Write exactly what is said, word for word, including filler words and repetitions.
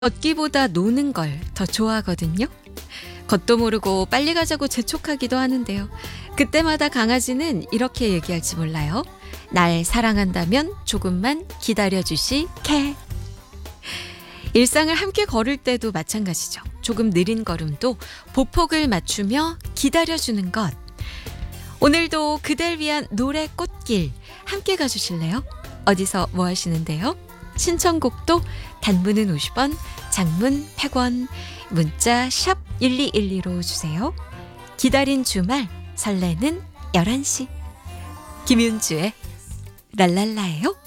걷기보다 노는 걸 더 좋아하거든요. 걷도 모르고 빨리 가자고 재촉하기도 하는데요. 그때마다 강아지는 이렇게 얘기할지 몰라요. 날 사랑한다면 조금만 기다려주시 캣. 일상을 함께 걸을 때도 마찬가지죠. 조금 느린 걸음도 보폭을 맞추며 기다려주는 것. 오늘도 그댈 위한 노래 꽃길 함께 가주실래요? 어디서 뭐 하시는데요? 신청곡도 단문은 오십 원, 장문 백 원, 문자 샵 일이일이로 주세요. 기다린 주말, 설레는 열한 시. 김윤주의 랄랄라예요.